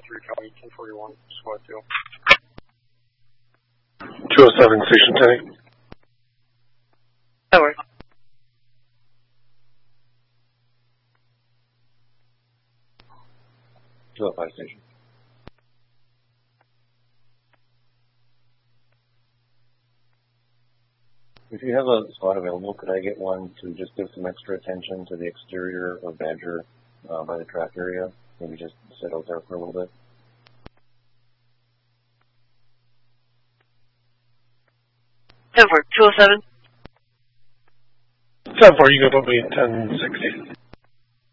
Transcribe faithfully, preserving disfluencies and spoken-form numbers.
three County, ten forty-one, Squad two. two oh seven, Station ten. That works. two oh five Station. If you have a squad available, could I get one to just give some extra attention to the exterior of Badger uh, by the track area? Maybe just sit out there for a little bit. ten four, two oh seven. ten four, you can put me at ten sixty.